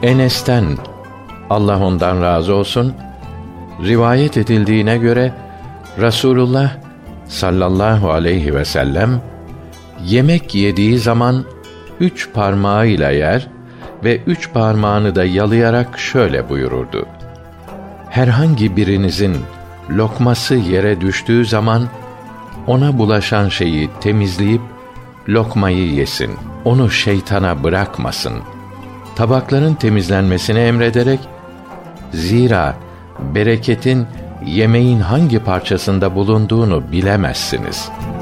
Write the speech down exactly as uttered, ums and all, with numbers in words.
Enes'ten, Allah ondan razı olsun, rivayet edildiğine göre Rasulullah sallallahu aleyhi ve sellem yemek yediği zaman üç parmağıyla yer ve üç parmağını da yalayarak şöyle buyururdu: herhangi birinizin lokması yere düştüğü zaman ona bulaşan şeyi temizleyip lokmayı yesin. Onu şeytana bırakmasın. Tabakların temizlenmesini emrederek, zira bereketin yemeğin hangi parçasında bulunduğunu bilemezsiniz